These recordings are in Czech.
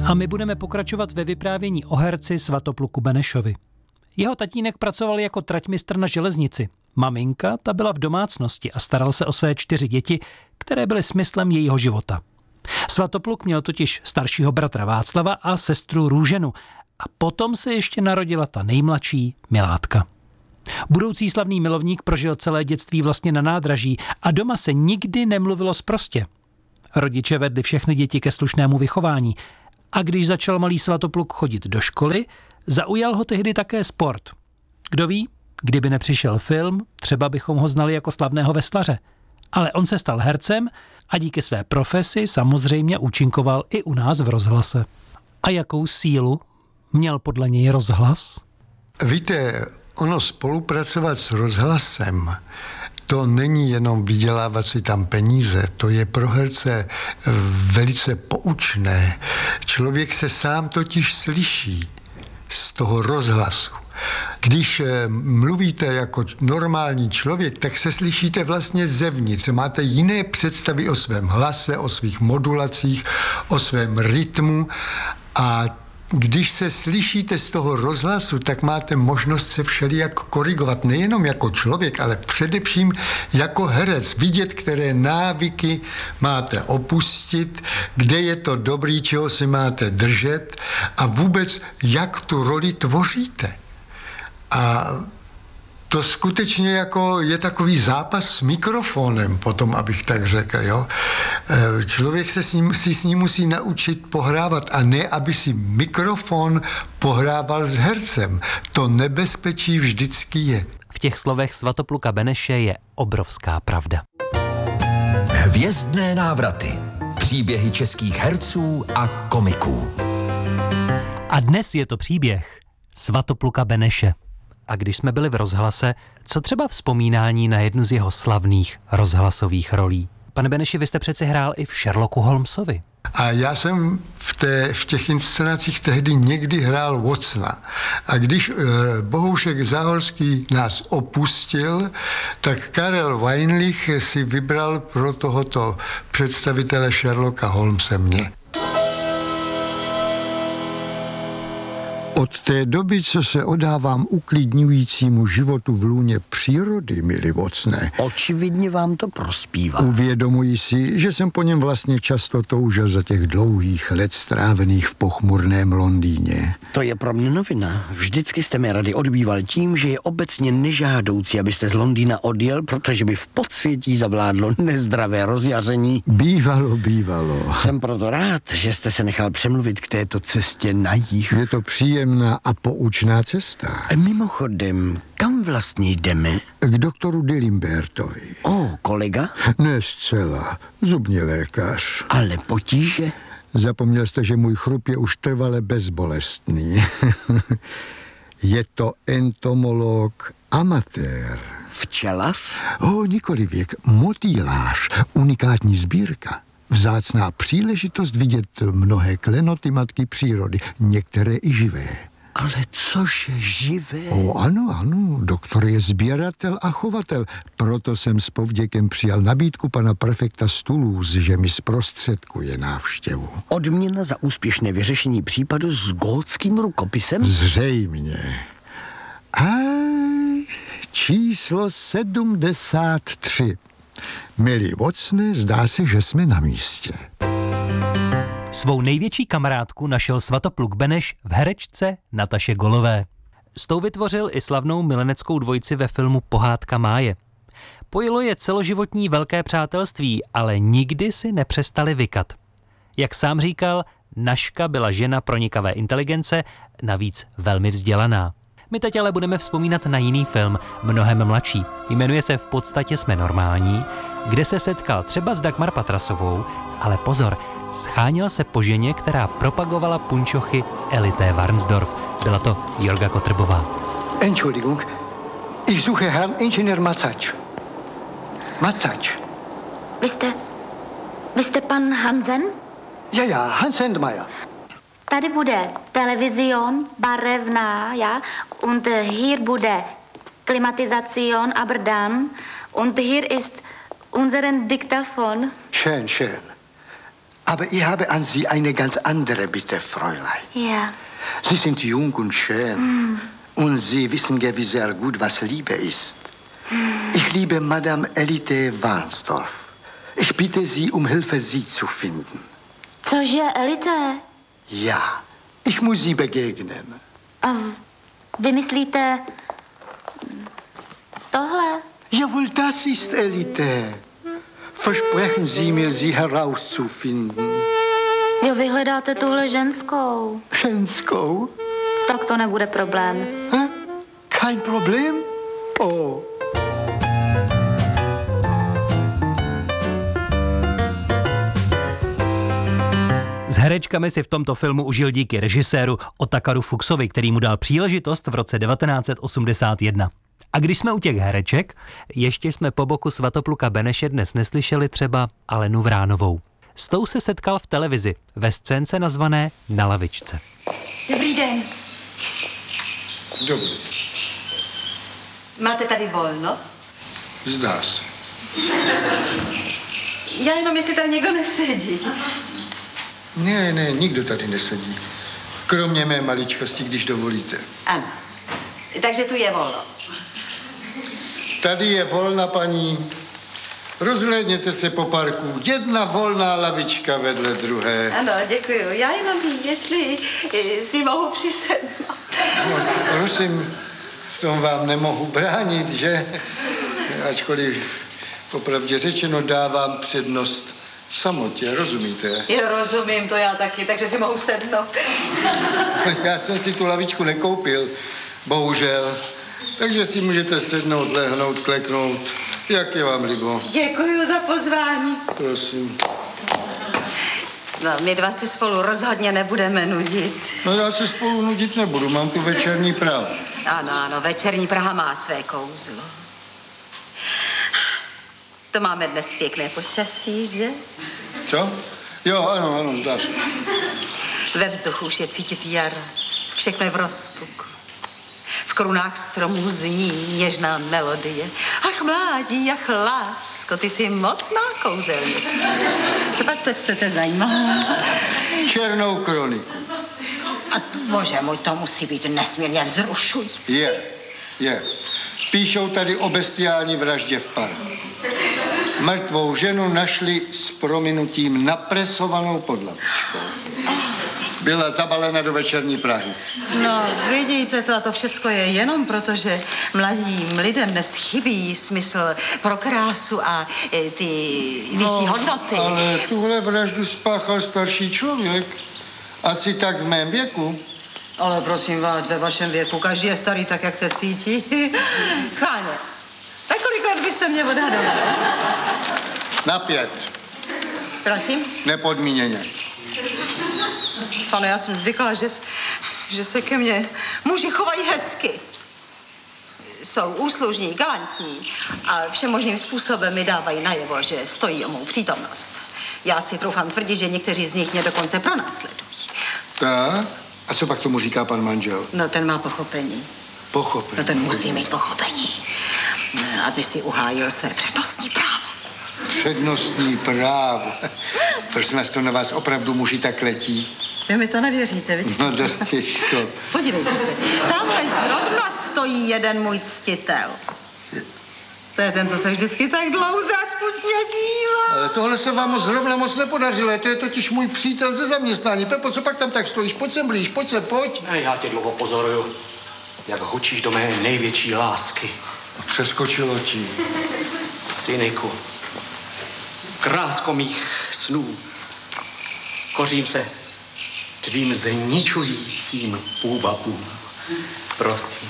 A my budeme pokračovat ve vyprávění o herci Svatopluku Benešovi. Jeho tatínek pracoval jako traťmistr na železnici. Maminka, ta byla v domácnosti a staral se o své 4 děti, které byly smyslem jejího života. Svatopluk měl totiž staršího bratra Václava a sestru Růženu. A potom se ještě narodila ta nejmladší, Milátka. Budoucí slavný milovník prožil celé dětství vlastně na nádraží a doma se nikdy nemluvilo sprostě. Rodiče vedli všechny děti ke slušnému vychování. A když začal malý Svatopluk chodit do školy, zaujal ho tehdy také sport. Kdo ví, kdyby nepřišel film, třeba bychom ho znali jako slavného veslaře. Ale on se stal hercem a díky své profesi samozřejmě účinkoval i u nás v rozhlase. A jakou sílu měl podle něj rozhlas? Víte, ono spolupracovat s rozhlasem, to není jenom vydělávat si tam peníze, to je pro herce velice poučné. Člověk se sám totiž slyší z toho rozhlasu. Když mluvíte jako normální člověk, tak se slyšíte vlastně zevnitř. Máte jiné představy o svém hlase, o svých modulacích, o svém rytmu a když se slyšíte z toho rozhlasu, tak máte možnost se všelijak korigovat. Nejenom jako člověk, ale především jako herec. Vidět, které návyky máte opustit, kde je to dobrý, čeho si máte držet a vůbec, jak tu roli tvoříte. A to skutečně jako je takový zápas s mikrofonem, potom, abych tak řekl. Jo? Člověk se s ním musí naučit pohrávat a ne, aby si mikrofon pohrával s hercem. To nebezpečí vždycky je. V těch slovech Svatopluka Beneše je obrovská pravda. Hvězdné návraty. Příběhy českých herců a komiků. A dnes je to příběh Svatopluka Beneše. A když jsme byli v rozhlase, co třeba vzpomínání na jednu z jeho slavných rozhlasových rolí? Pane Beneši, vy jste přeci hrál i v Sherlocku Holmesovi. A já jsem v těch inscenacích tehdy někdy hrál Watsona. A když Bohoušek Záhorský nás opustil, tak Karel Weinlich si vybral pro tohoto představitele Sherlocka Holmese mě. Od té doby, co se odávám uklidňujícímu životu v lůně přírody, milí Watsone. Očividně vám to prospívá. Uvědomuji si, že jsem po něm vlastně často toužil za těch dlouhých let strávených v pochmurném Londýně. To je pro mě novina. Vždycky jste mi rady odbýval tím, že je obecně nežádoucí, abyste z Londýna odjel, protože by v podsvětí zavládlo nezdravé rozjaření. Bývalo. Jsem proto rád, že jste se nechal přemluvit k této cestě na jih. Je to příjemná a poučná cesta. Mimochodem, kam vlastně jdeme? K doktoru Dilimbertovi. Kolega? Ne zcela, zubní lékař. Ale potíže? Zapomněl jste, že můj chrup je už trvale bezbolestný. Je to entomolog amatér. Včelas? Nikoli věk, motýlář, unikátní sbírka. Vzácná příležitost vidět mnohé klenoty matky přírody, některé i živé. Ale cože živé? Ano, doktor je sběratel a chovatel. Proto jsem s povděkem přijal nabídku pana prefekta z Toulouse, že mi zprostředkuje návštěvu. Odměna za úspěšné vyřešení případu s gótským rukopisem? Zřejmě. A číslo 73. Milí Watsone, zdá se, že jsme na místě. Svou největší kamarádku našel Svatopluk Beneš v herečce Nataše Golové. S tou vytvořil i slavnou mileneckou dvojici ve filmu Pohádka Máje. Pojilo je celoživotní velké přátelství, ale nikdy si nepřestali vykat. Jak sám říkal, Naška byla žena pronikavé inteligence, navíc velmi vzdělaná. My teď ale budeme vzpomínat na jiný film, mnohem mladší. Jmenuje se V podstatě jsme normální, kde se setkal třeba s Dagmar Patrasovou, ale pozor, scháněl se po ženě, která propagovala punčochy Elité Varnsdorf. Byla to Jorga Kotrbová. Entschuldigung, ich suche Herrn Ingenieur Macač. Macač. Vy jste pan Hansen? Ja, Hans Sendmayer. Tady bude Television, barevná, ja, und hier bude Klimatisation, aber und hier ist unseren Diktaphon. Schön. Aber ich habe an Sie eine ganz andere Bitte, Fräulein. Ja. Sie sind jung und schön. Und Sie wissen gewiss sehr gut, was Liebe ist. Ich liebe Madame Elite Warnsdorf. Ich bitte Sie um Hilfe, sie zu finden. Cože, Elite? Ja, ich muss Sie begegnen. A vy myslíte tohle? Jawohl, das ist Elite. Versprechen Sie mir, sie herauszufinden. Jo, vy hledáte tuhle ženskou. Ženskou? Tak to nebude problém. Kein Problem? Oh. S herečkami si v tomto filmu užil díky režiséru Otakaru Fuchsovi, který mu dal příležitost v roce 1981. A když jsme u těch hereček, ještě jsme po boku Svatopluka Beneše dnes neslyšeli třeba Alenu Vránovou. S tou se setkal v televizi ve scénce nazvané Na lavičce. Dobrý den. Dobrý. Máte tady volno? Zdá se. Já jenom, jestli tady někdo nesedí. Ne, nikdo tady nesedí. Kromě mé maličkosti, když dovolíte. Ano. Takže tu je volno. Tady je volna, paní. Rozhlédněte se po parku. Jedna volná lavička vedle druhé. Ano, děkuju. Já jenom jestli si mohu přisednout. No, prosím, v tom vám nemohu bránit, že? Ačkoliv popravdě řečeno dávám přednost samotě, rozumíte? Jo, rozumím, to já taky, takže si mohu sednout. Já jsem si tu lavičku nekoupil, bohužel. Takže si můžete sednout, lehnout, kleknout, jak je vám libo. Děkuju za pozvání. Prosím. No, my dva si spolu rozhodně nebudeme nudit. No já se spolu nudit nebudu, mám tu večerní právo. Ano, večerní Praha má své kouzlo. To máme dnes pěkné počasí, že? Co? Jo, ano, zdá se. Ve vzduchu už je cítit jaro. Všechno je v rozpuku. V krunách stromů zní něžná melodie. Ach, mládí, ach, lásko, ty jsi mocná kouzelnice. Co pak to čtete zajímavé? Černou kroniku. A bože můj, to musí být nesmírně vzrušující. Je. Píšou tady o bestiální vraždě v parku. Mrtvou ženu našli s prominutím napresovanou pod lavičkou. Byla zabalena do večerní Prahy. No, vidíte to, a to všecko je jenom proto, že mladým lidem dnes chybí smysl pro krásu a ty vyšší hodnoty. Ale tuhle vraždu spáchal starší člověk. Asi tak v mém věku. Ale prosím vás, ve vašem věku každý je starý tak, jak se cítí. Schválně. Tak kolik let byste mě odhadoval? Na 5. Prosím? Nepodmíněně. Pane, já jsem zvykla, že se ke mně muži chovají hezky. Jsou úslužní, galantní a všemožným způsobem mi dávají najevo, že stojí o mou přítomnost. Já si troufám tvrdit, že někteří z nich mě dokonce pronásledují. Tak? A co pak tomu říká pan manžel? No, ten má pochopení. Pochopení. No, ten musí mít pochopení, aby si uhájil své přednostní právo. Přednostní právo. Prosím vás, to na vás opravdu muži tak letí? Vy mi to nevěříte, vidíte? No dost těžko. Podívejte se, tamhle zrovna stojí jeden můj ctitel. To je ten, co se vždycky tak dlouze a smutně dívá. Ale tohle se vám zrovna moc nepodařilo. To je totiž můj přítel ze zaměstnání. Pepo, co pak tam tak stojíš? Pojď sem blíž, pojď. Ne, já tě dlouho pozoruju, jak hučíš do mé největší lásky. Přeskočilo ti. Cyniku, krásko mých snů, kořím se tvým zničujícím úvapům. Prosím.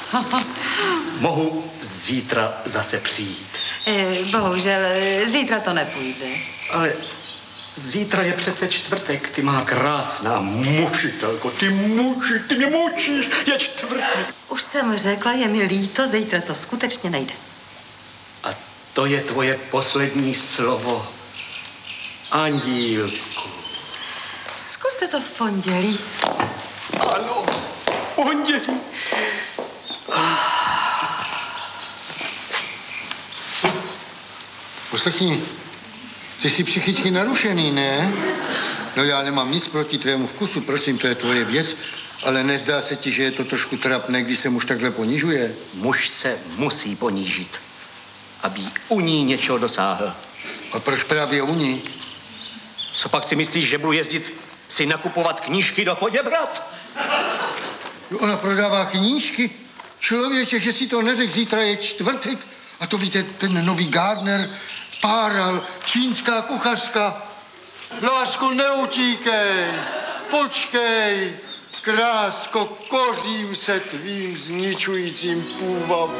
Mohu zítra zase přijít. Bohužel, zítra to nepůjde. Ale zítra je přece čtvrtek, ty má krásná mučitelko, ty mě mučíš, je čtvrtek. Už jsem řekla, je mi líto, zítra to skutečně nejde. A to je tvoje poslední slovo, Andílku. Zkuste to v pondělí. Ano, pondělí. Poslechni, ty jsi psychicky narušený, ne? No já nemám nic proti tvému vkusu, prosím, to je tvoje věc, ale nezdá se ti, že je to trošku trapné, když se muž takhle ponižuje? Muž se musí ponížit, aby u ní něčeho dosáhl. A proč právě u ní? Co pak si myslíš, že budu jezdit si nakupovat knížky do Poděbrad? Ona prodává knížky? Člověče, že si to neřekl, zítra je čtvrtek. A to víte, ten nový Gardner, Páral, čínská kuchařka. Lásko, neutíkej, počkej, krásko, kořím se tvým zničujícím půvabům.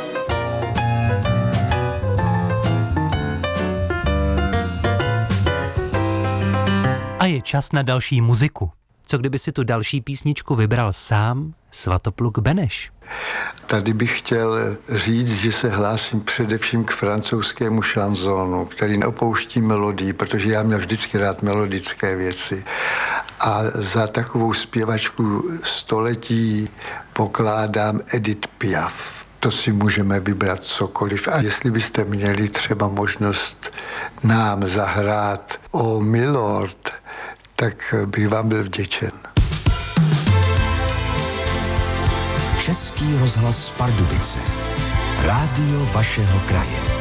A je čas na další muziku. Co kdyby si tu další písničku vybral sám Svatopluk Beneš? Tady bych chtěl říct, že se hlásím především k francouzskému šanzonu, který neopouští melodii, protože já měl vždycky rád melodické věci. A za takovou zpěvačku století pokládám Edith Piaf. To si můžeme vybrat cokoliv. A jestli byste měli třeba možnost nám zahrát O Milord, tak bych vám byl vděčen. Český rozhlas Pardubice. Rádio vašeho kraje.